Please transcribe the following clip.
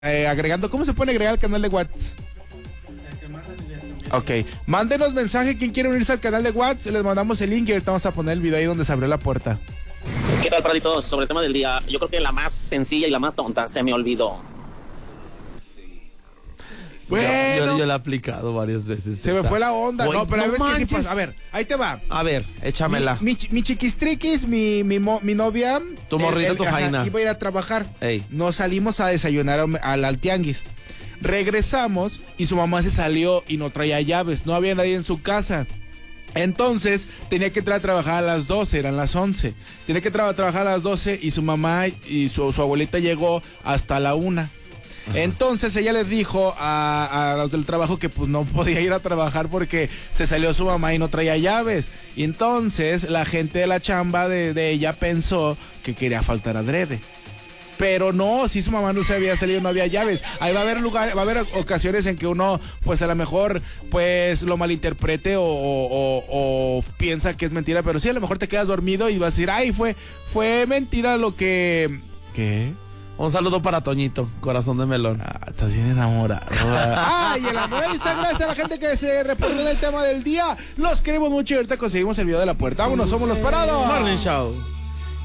agregando. ¿Cómo se puede agregar al canal de WhatsApp? Ok, mándenos mensaje. ¿Quién quiere unirse al canal de WhatsApp? Les mandamos el link y ahorita vamos a poner el video ahí donde se abrió la puerta. ¿Qué tal, Paraditos? Sobre el tema del día, yo creo que la más sencilla y la más tonta se me olvidó. Bueno, yo la he aplicado varias veces. se me fue la onda. Güey, No, pero no a veces que sí manches. pasa. A ver, ahí te va. A ver, échamela. Mi chiquistriquis, mi novia. Tu morrita, tu jaina. Iba a ir a trabajar. Ey. Nos salimos a desayunar al tianguis. Regresamos y su mamá se salió y no traía llaves. No había nadie en su casa. Entonces tenía que entrar a trabajar a las 12, eran las 11. Tenía que trabajar a las 12 y su mamá y su abuelita llegó hasta la 1. Entonces ella les dijo a los del trabajo que pues no podía ir a trabajar porque se salió su mamá y no traía llaves. Y entonces la gente de la chamba de ella pensó que quería faltar adrede. Pero no, si su mamá no se había salido, no había llaves. Ahí va a haber ocasiones en que uno, pues a lo mejor, pues lo malinterprete o piensa que es mentira. Pero sí, a lo mejor te quedas dormido y vas a decir, ay, fue mentira lo que... ¿Qué? Un saludo para Toñito, corazón de melón. Estás bien enamorado. Ay, el amor ahí está. Gracias a la gente que se reportó en el tema del día. Los queremos mucho y ahorita conseguimos el video de la puerta. Vámonos, somos los parados. Morning Show.